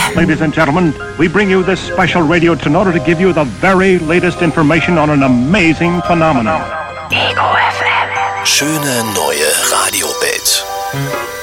Ladies and gentlemen, we bring you this special radio in order to give you the very latest information on an amazing phenomenon. Ego FM. Schöne neue Radiowelt.